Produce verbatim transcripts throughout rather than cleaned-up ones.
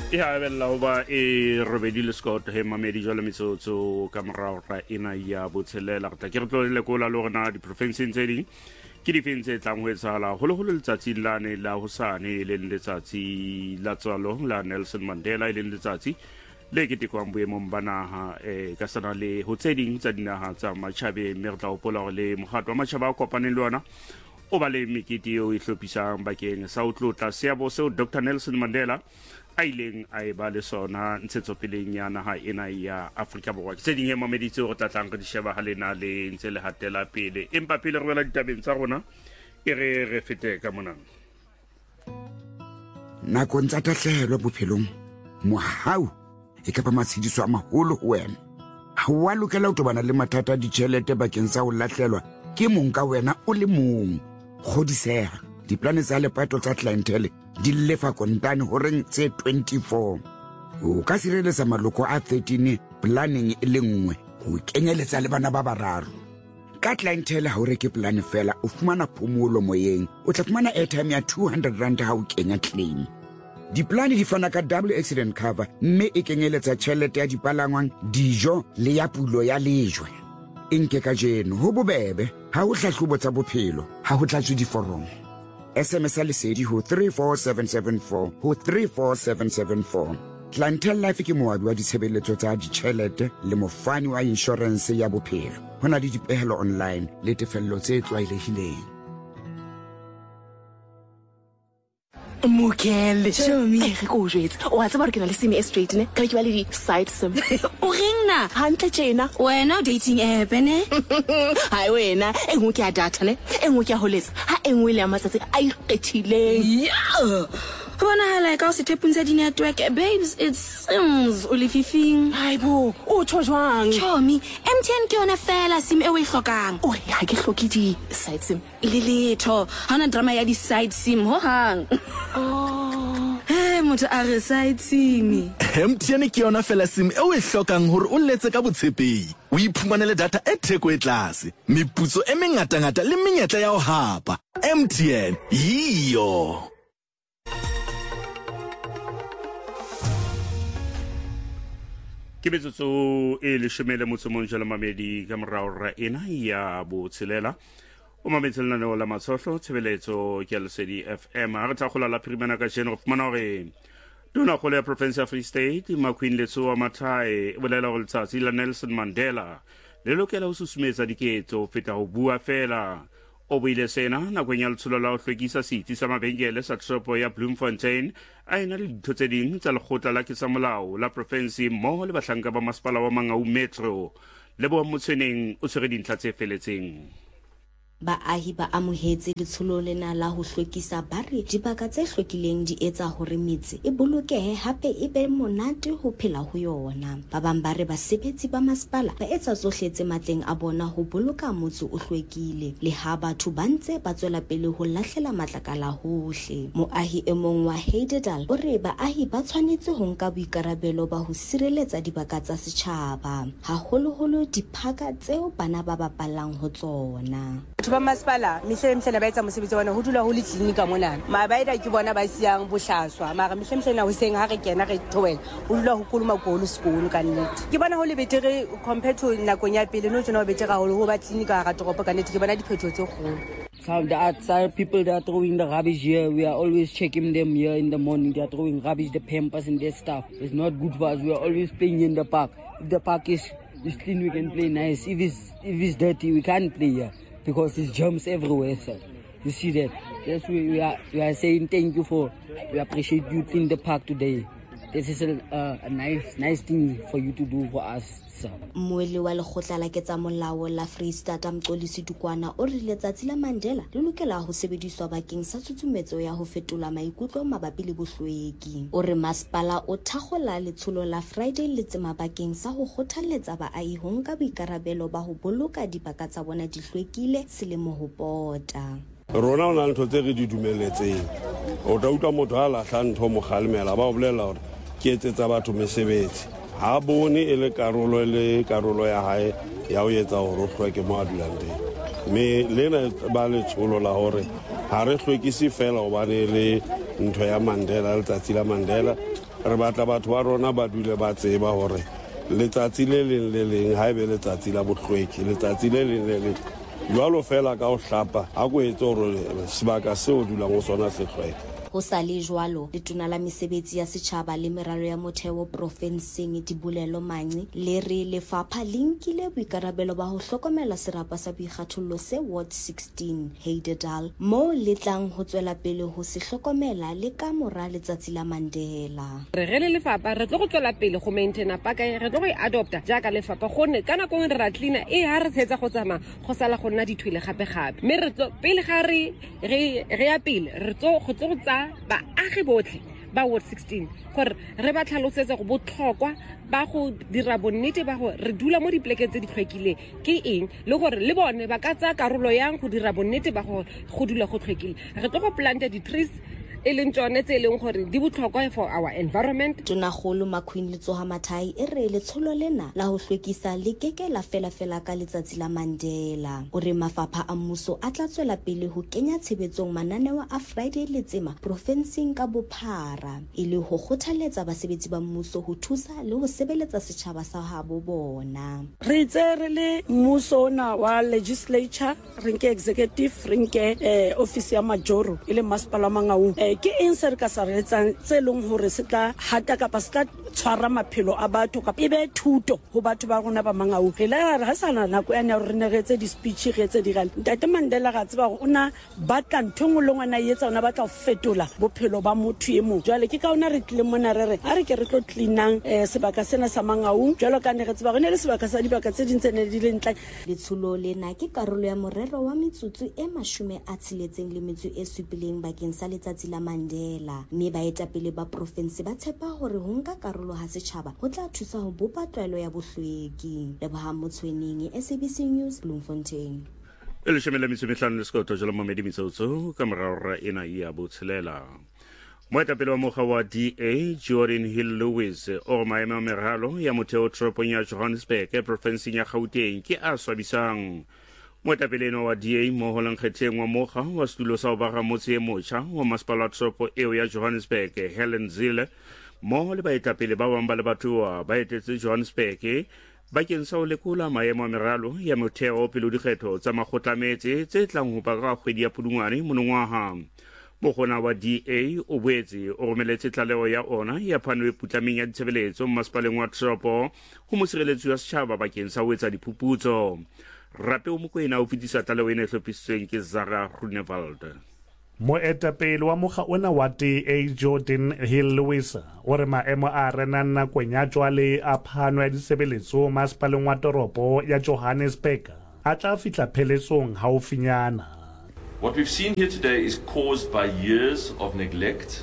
Ya bella oba e Robedi Scott he mamedi jole metsotso ka morao ra ena ya botshelela ta ke re tlole ko la lona di province tse ding ke di fentse tlang ho etsala holo holo letsatsi lane la hosane le letsatsi la tsalo la Nelson Mandela le letsatsi le ke tikwang boemong banaha e ka sana le ho tse ding tsa dinaha tsa matjhabe mme re tla hopola le mohatwa matjhaba a kopaneng le ona o ba le mekete o ihlopisang bakeng sa ho tlotla seabo seo Doctor Nelson Mandela a ileng a e ba le sona ntshetsopeleng ya naha ena ya Afrika Borwa ke tse ding e mameditse go tlatlang re di sheba ha lena le ntse le hatela pele empa pele re bela ditabeng tsa rona e re re fete ka mona nakong tsa tahlehelo bophelong mohau e ka ba matshidiso a maholo ho wena ha wa lokela ho tobana le mathata a ditjhelete bakeng sa ho lahlelwa ke mong ka wena o le mong kgodiseha diplane tsa lepato tsa clientele di lefa kontane ho reng tse twenty-four o ka sireletsa maloko a thirteen planning e le nngwe ho kenyeletsa le bana ba bararo ka clientele ha o reke plan fela o fumana phomolo moyeng o tla fumana airtime ya two hundred rand ha o kenya claim diplane di fana ka double accident cover mme e kenyeletsa tjhelete ya dipalangwang dijo le ya pulo ya lejwe inke ka jeno ho bobebe ha o hlahlobo tsa bophelo ha ho tlatswe diforomo S M S a lesedi ho three four seven seven four ho three four seven seven four. Clientele Life ke moabi wa ditshebeletso tsa ditjhelete le mofani wa insurance ya bophelo. Ho na le dipehelo online le tefello tse tlwaelehileng. Mokele, show me re go jwetsa. O a tsaba re ke na le sim e straight ne? Ka ke ba le di side sim. O rengna hantle tjena. Wena dating app ne? Hai wena, e ngwe ke a data ne? E ngwe ke a holetsa. Ha e ngwe le ya matsatsi a ikgethileng. Yeah. Bona hala ka se tepunza di network babes it seems o lefifing. Haibo, o tshwang. Chomi, M T N ke yona fela sim e o e hlokang. O ha ke hloki di side sim. Lilitho, hana drama ya di side sim ho hang. Oh. Hey, motho a re side sim. M T N ke yona fela sim e o e hlokang hore o letse ka botshepehi. O iphumanele data e theko e tlase, meputso e mengata ngata le menyetla ya ho hapa. M T N, yiyo. ke betsotso e le shemele motsomong jela mamedi ka morao ra ena ya botshelela o mametse lenaneo la matshohlo tshebeletso ke Lesedi F M ha re tla gola la phirimana ka jeno go fumana hore tona kgolo ya province ya Free State Makwin Letsoa Mathai e bolela gore letsatsi la Nelson Mandela le lokela ho susumetsa diketso feta ho bua fela o buile sena nakong ya letsholo la ho hlwekisa setsi sa mabenkele sa tropo ya Bloemfontein a ena le ditho tse ding tsa lekgotla la ketsamolao la province mmoho le bahlanka ba masepala wa Mangaung Metro le bo motseneng o tshwere dintlha tse feletseng Baahi ba amohetse letsholo lena la ho hlwekisa bare dibaka tse hlwekileng di etsa hore metse e bolokehe hape e be monate ho phela ho yona. Ba bang bare basebetsi ba masepala ba etsa tsohle tse matleng a bona ho boloka motse o hlwekile le ha batho ba ntse ba tswela pele ho lahlela matlakala hohle. Moahi e mong wa Heidedal o re baahi ba tshwanetse ho nka boikarabelo ba ho sireletsa dibaka tsa setjhaba haholoholo diphaka tseo bana ba bapalang ho tsona. Ba masepala mehle mehle ba etsa mosebetsi bona ho dula ho le clinica mona ma ba ida ke bona ba siang bohlaswa mara mehle mehle na ho seng ha re kena re towel ho dula ho kuluma golo sekolo ka nnete ke bona ho le betere compared to nakong ya pele no tsona ho betere haholo ho ba clinica ga toropo ka nnete ke bona diphetho tse kgolo. Some the outside people that are throwing the rubbish here, we are always checking them here in the morning. They are throwing rubbish, the pampers and their stuff. It's not good for us. We are always playing in the park. If the park is, is clean, we can play nice. If it's if it's dirty, we can't play here. Because there's germs everywhere, sir. You see that? Yes, we, we are we are saying thank you for, we appreciate you clean the park today. This is a, uh, a nice nice thing for you to do for us, sir. Moeli wa lekgotla la ketsamolao la Free State Mxolisi Dukwana o re letsatsi la Mandela le lokela ho sebediswa bakeng sa tshutshumetso ya ho fetola maikutlo mabapi le bohlweki. O re masepala o thakgola letsholo la Friday le tsema bakeng sa ho kgothaletsa baahi ho nka boikarabelo ba ho boloka dibaka tsa bona di hlwekile selemo ho pota. Rona o na ntho tse re di dumeletseng o tla utlwa motho a lahla ntho mo kgalemela ba o bolela hore ke etsetsa batho mesebetsi ha bone e le karolo le karolo ya hae ya o etsa hore o hlweke mo a dulang teng me lena ba le tsholo la hore ha re hlwekisi fela hobane le ntho ya Mandela letsatsi la Mandela re batla batho ba rona ba dule ba tseba hore letsatsi le leng le leng ha ebe letsatsi la bohlweki letsatsi le leng le leng jwalo fela ka ho hlapa ha go etse hore sebaka seo dulang ho sona se hlweke. Ho sa le jwalo letona la mesebetsi ya setjhaba le meralo ya motheo profenseng Dibulelo Manci le re lefapha le nkile boikarabelo ba ho hlokomela serapa sa boikgathollo se Ward sixteen Heidedal mo le tlang ho tswela pele ho se hlokomela le ka mora letsatsi la Mandela. Re ge le lefapha re tlo go tswela pele go maintaina paka re tlo go e adopta jaaka lefapha gone kana go re ra cleaner e ha re tsetsa go tsama go sala go nna dithwele gape gape mme re tlo pele ga re re ya pele re tlo go tlo tsa ba age botlhe ba Ward sixteen gore re ba tlhalosetse go botlhokwa ba go dira bonnete ba go re dula mo dipleke tse di tlhwekile ke eng le gore le bone ba ka tsa karolo yang go dira bonnete ba go go dula go tlhwekile re tlo go planta di trees e leng tsone tse leng gore di botlhokwa for our environment. Tonakgolo Makhwini Letsoha Mathai e re letsholo lena la ho hlwekisa le keke la fela fela ka letsatsi la Mandela o re mafapha a mmuso a tla tswela pele ho kenya tshebetsong mananeo a Friday Letsema profenseng ka bophara e le ho kgothaletsa basebetsi ba mmuso ho thusa le ho sebeletsa setjhaba sa habo bona. Re tse re le mmuso na wa legislature re nke executive re nke eh, office ya majoro e le masepala Mangaung ke eng se re ka sa retsang tse leng hore se tla hata kapa se tla tshwara maphelo a batho kapa e be thuto ho batho ba rona ba Mangaung re la ha sana nako ya re ne re tse di speech re tse di gale Ntate Mandela ga tseba gore ona batla nthongwe le ngwana yetsa ona batla go fetola bophelo ba motho e mo jwale ke ka ona re tle mona re re a re ke re tlo cleanang sebaka sena sa Mangaung jwalo ka ne re tseba gore ne le sebaka sa dibaka tse dintse ne di le ntla letsholo lena ke karolo ya morero wa metsotso e mashume a tshiletseng le metso e supileng bakeng sa letsatsi la Mandela mme baetapele ba province ba tshepa hore ho nka karolo ha setjhaba ho tla thusa ho bopa tlwaelo ya bohlweki. Leboha Motsweneng, S A B C News, Bloemfontein. Ele shemela mitsometlano le skoto jalo mamedi mitsotso ka morara ena ya botshelela. Moetapele wa mokga wa D A Jordan Hill Lewis o maemo a meralo ya motheo toropong ya Johannesburg e provinseng ya Gauteng ke a swabisang. Moetapele wa D A mo ho lankgetheng wa mokga wa setulo sa ho bara motse e motjha wa masepala wa toropo eo ya Johannesburg Helen Zille mo le baetapele ba bang ba le batho ba etetse Johannesburg bakeng sa ho lekola maemo a meralo ya motheo pele dikgetho tsa makgotlametse tse tlang ho ba ka kgwedi ya Pudungwane monongwaha. Mokgona wa D A o boetse o romeletse tlaleo ya ona ya phano e putlameng ya ditshebeletso masepaleng wa toropo ho mosireletsi wa setjhaba bakeng sa ho etsa diphuputso. Rape o Mokoena o fetisa tlaleo ena e hlophisitsweng ke Zara Grunewald. Moetapele wa mokga ona wa D A Jordan Hill Lewis o re maemo a renang nakong ya jwale a phano ya ditshebeletso masepaleng wa toropo ya Johannesburg a tla fihla pheletsong haufinyana. What we've seen here today is caused by years of neglect,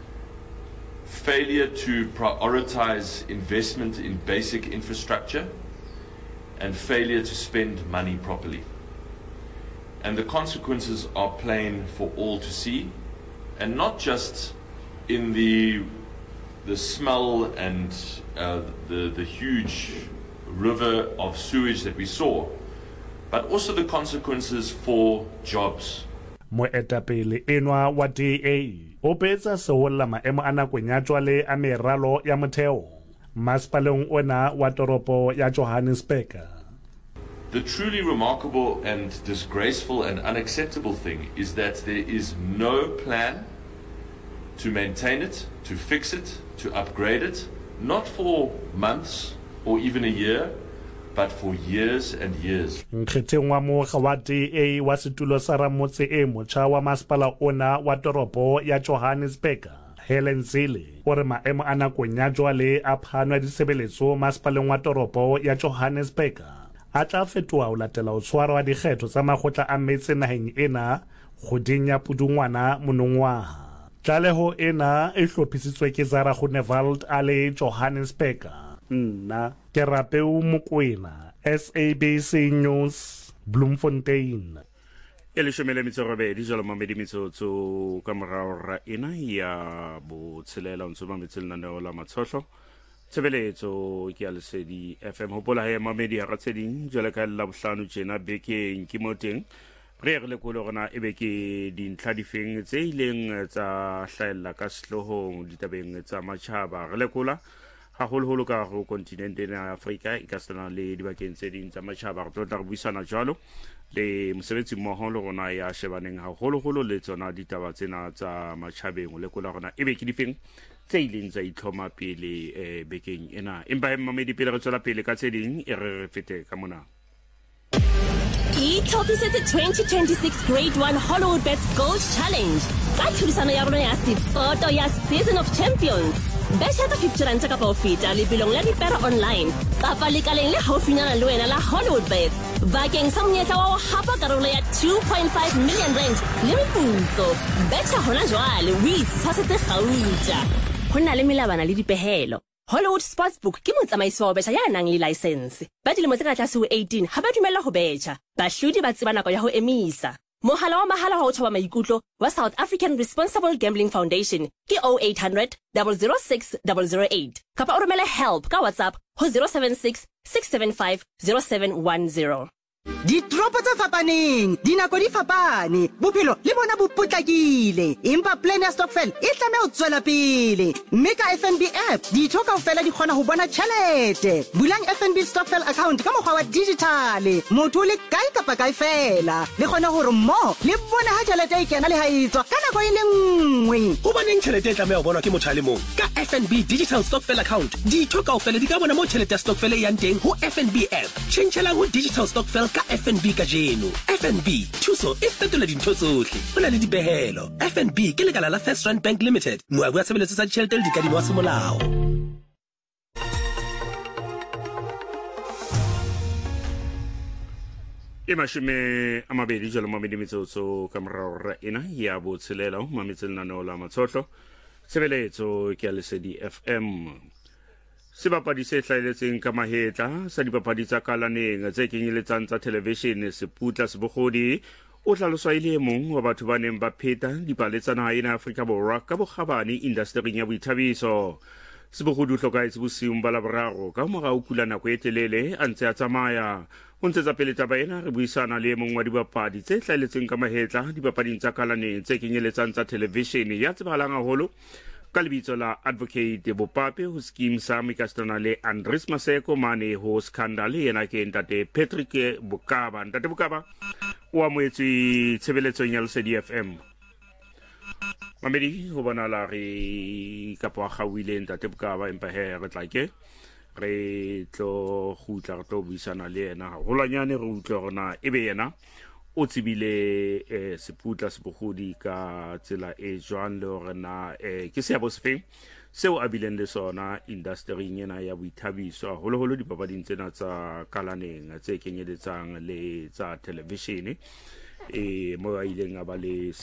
failure to prioritize investment in basic infrastructure, and failure to spend money properly. And the consequences are plain for all to see, and not just in the the smell and uh, the the huge river of sewage that we saw, but also the consequences for jobs. Moetapele enwa wa D A o betsa seholla maemo a nakong ya jwale a meralo ya motheo masepaleng ona wa toropo ya Johannesburg. The truly remarkable and disgraceful and unacceptable thing is that there is no plan to maintain it, to fix it, to upgrade it, not for months or even a year, but for years and years. Nkgetheng wa mokga wa D A wa setulo sa ramotse e motjha wa masepala ona wa toropo ya Johannesburg Helen Zille o re maemo a nakong ya jwale a phano ya ditshebeletso masepaleng wa toropo ya Johannesburg a tla fetoha ho latela ho tshwarwa wa dikgetho tsa makgotla a metse naheng ena kgweding ya Pudungwana monongwaha. Tlaleho ena e hlophisitswe ke Zara Grunewald a le Johannesburg. Nna ke Rapeu Mokoena, S A B C News, Bloemfontein. Ele shomele mitso robedi jalo mamedi mitsotso ka morara ena ya botshelela ntse ba metselana le la matshohlo. Tshebeletso ke a Lesedi F M hopola he mamedi ha ratseding jwale ka la bohlano tjena bekeng ke moteng re re le kolo gona e be ke dintlha difeng tse ileng tsa hlaella ka sehlohong ditabeng tsa matjhaba re le kola haholoholo ka go kontinenteng ya Afrika e ka sana le dibakeng tse ding tsa matjhaba re tla re buisana jwalo le mosebetsi mmoho le gona ya shebaneng haholoholo le tsona ditaba tsena tsa matjhabeng le kola gona e be ke difeng tse ileng tsa itlhoma pele e bekeng ena empa mmamedi pele re tswela pele ka tse ding e re re fete ka mona Itlhopisetse twenty twenty-six Grade one Hollywood Bets Gold Challenge. Ka thurisano ya rona ya Siphoto ya Season of Champions. Besha ka fifty rand ka pa ofita le bilong la dipera online. Kapa lekaleng le haufinyana le wena la Hollywood Bets. Bakeng sa monyetla wa ho hapa karolo ya two point five million rand le meputso. Betcha hona jwale o itshwasetse gauta. Ho na le melabana le dipehelo. Hollywood Sportsbook ke motsamaiso wa betjha ya nang le license. Ba dilemo tse ka tlase ho eighteen ha ba dumella ho betjha. Bahlodi ba tseba nako ya ho emisa. Mohala wa mahala wa ho thoba maikutlo wa South African Responsible Gambling Foundation ke oh eight hundred, zero zero six, zero zero eight. Kapa o romele help ka WhatsApp ho zero seven six, six seven five, zero seven one zero. Ditropo tse fapaneng, dinako di fapane, bophelo le bona bo potlakile. Empa plan ya stokvel e tlameha ho tswela pele. Mme ka F N B app, ditho kaofela di kgona ho bona tjhelete. Bulang F N B stokvel account ka mokgwa wa digital. Motho le kae kapa kae fela. Le kgona hore mo le bona ha tjhelete e kena le ha e tswa ka nako e le nngwe. Ho baneng tjhelete e tlameha ho bonwa ke motho a le mong. Ka F N B digital stokvel account, ditho kaofela di ka bona mo tjhelete ya stokvel e yang teng ho F N B app. Tjhentjhela ho digital stokvel ka F N B ka jeno. F N B thuso e fetola dintho tsohle. Ho na le dipehelo. F N B ke lekala la First Rand Bank Limited. Moabi wa tshebeletso tsa ditjhelete le dikadimo wa semolao. e mashime a mabedi jalo mamedi metsotso ka morao ena ya botshelela mametselnano la matshotlo tshebeletso ke ya Lesedi F M. Sebapadi se hlaeletseng ka mahetla sa dipapadi tsa kalaneng tse kenyeletsang tsa television Seputla Sebogodi o hlaloswa ile mong wa batho ba neng ba pheta dipaletsana ena Afrika Borwa ka bokgabane industry ya boithabiso. Sebogodi o hlokaetse bosiung ba laboraro ka mora o kula nako e telele a ntse a tsamaya. O ntshetsa pele taba ena re buisana le mong wa dibapadi tse hlaeletseng ka mahetla dipapading tsa kalaneng tse kenyeletsang tsa television ya tsebahalang haholo ka lebitso la Advocate Bopape ho scheme sa Mikastana le Andres Maseko mane ho scandal yena ke ntate Patrick Bukaba. Ntate Bukaba wa moetsi tshebeletsong ya Lesedi F M. Mamedi ho bona la re kapwa khawile ntate Bukaba empa he re tla ke re tlo khutla re tlo buisana le yena holanyane re utlwa rona ebe yena o tsibile eh, Seputla Sebogodi ka tsela e jwang le hore na eh, ke seabo sefeng seo a bileng le sona industry ena ya boithabiso holoholo dipapading tsena tsa kalaneng tse kenyeletsang le tsa television e mo a ileng a ba le